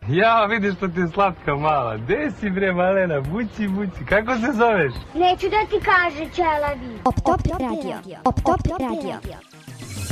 Ja, vidiš što ti je slatka mala. Gde si bre, malena? Buci, buci. Kako se zoveš? Neću da ti kaže, Čelavi. Op top radio.